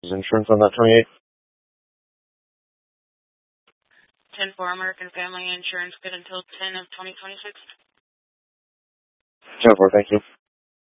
Insurance on that 28? 10-4 American Family Insurance, good until 10 of 2026. 10-4, thank you.